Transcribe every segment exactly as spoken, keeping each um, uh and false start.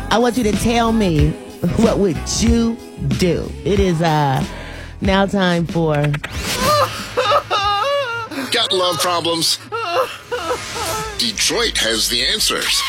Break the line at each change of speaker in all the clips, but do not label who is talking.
I want you to tell me, what would you do? It is uh now time for...
Got love problems? Detroit has the answers.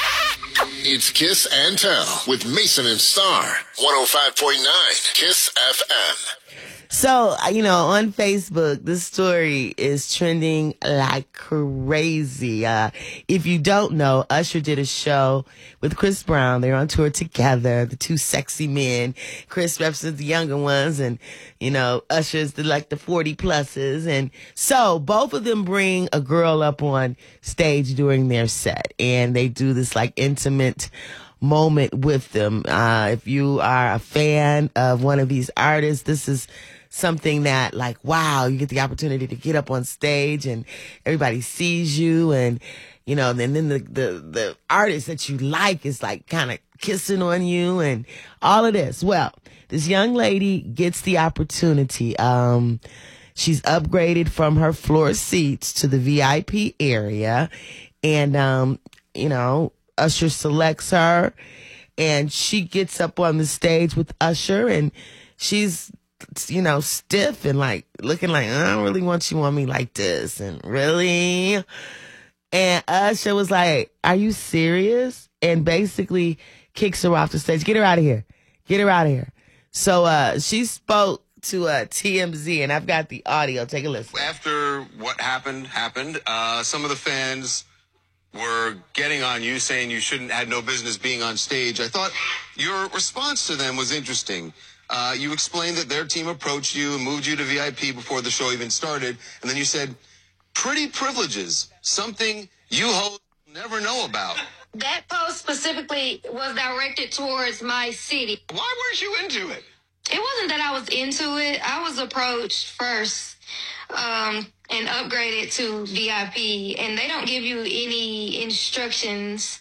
It's Kiss and Tell with Mason and Star. one oh five point nine Kiss F M.
So, you know, on Facebook, this story is trending like crazy. Uh, if you don't know, Usher did a show with Chris Brown. They're on tour together, the two sexy men. Chris represents the younger ones, and, you know, Usher's the, like the forty pluses. And so both of them bring a girl up on stage during their set, and they do this like intimate moment with them. Uh, if you are a fan of one of these artists, this is something that, like, wow, you get the opportunity to get up on stage and everybody sees you, and, you know, and then the, the, the artist that you like is like kind of kissing on you and all of this. Well, this young lady gets the opportunity. Um, she's upgraded from her floor seats to the V I P area, and, um, you know, Usher selects her, and she gets up on the stage with Usher, and she's, you know, stiff and like looking like, I don't really want you on me like this, and really. And Usher was like, are you serious? And basically kicks her off the stage. Get her out of here. Get her out of here. So uh, she spoke to uh, T M Z, and I've got the audio. Take a listen.
After what happened, happened, uh, some of the fans were getting on you, saying you shouldn't, had no business being on stage. I thought your response to them was interesting. Uh, you explained that their team approached you and moved you to V I P before the show even started. And then you said, pretty privileges, something you hosts never know about.
That post specifically was directed towards my city.
Why weren't you into it?
It wasn't that I was into it. I was approached first um, and upgraded to V I P. And they don't give you any instructions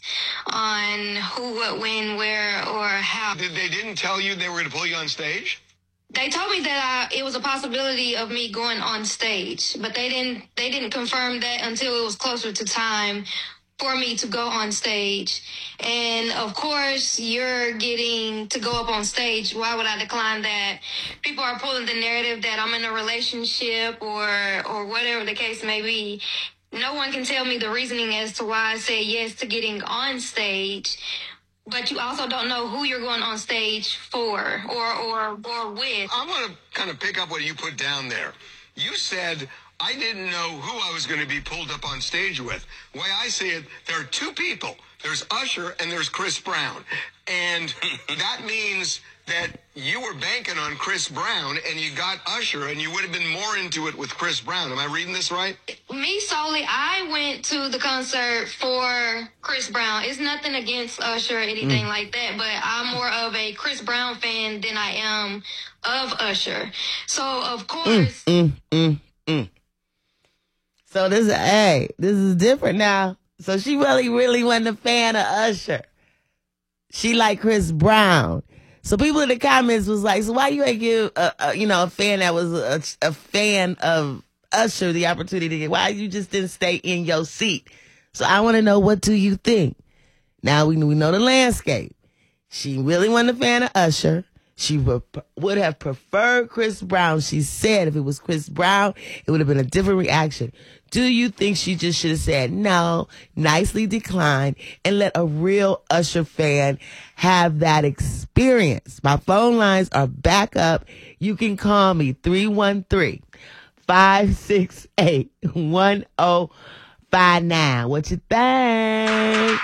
on who, what, when, where, or how.
Did they didn't tell you they were going to pull you on stage?
They told me that I, it was a possibility of me going on stage, but they didn't. They didn't confirm that until it was closer to time for me to go on stage. And of course, you're getting to go up on stage. Why would I decline that? People are pulling the narrative that I'm in a relationship or or whatever the case may be. No one can tell me the reasoning as to why I say yes to getting on stage. But you also don't know who you're going on stage for or or or with.
I want to kind of pick up what you put down there. You said, I didn't know who I was going to be pulled up on stage with. The way I see it, there are two people. There's Usher and there's Chris Brown. And that means that you were banking on Chris Brown and you got Usher, and you would have been more into it with Chris Brown. Am I reading this right?
Me solely, I went to the concert for Chris Brown. It's nothing against Usher or anything mm. like that, but I'm more of a Chris Brown fan than I am of Usher. So, of course...
Mm, mm, mm, mm. So this is, hey, this is different now. So she really, really wasn't a fan of Usher. She liked Chris Brown. So people in the comments was like, so why you ain't give, a, a, you know, a fan that was a, a fan of Usher the opportunity to get, why you just didn't stay in your seat? So I want to know, what do you think? Now we, we know the landscape. She really wasn't a fan of Usher. She would have preferred Chris Brown. She said if it was Chris Brown, it would have been a different reaction. Do you think she just should have said no, nicely declined, and let a real Usher fan have that experience? My phone lines are back up. You can call me three one three, five six eight, one oh five nine. What you think?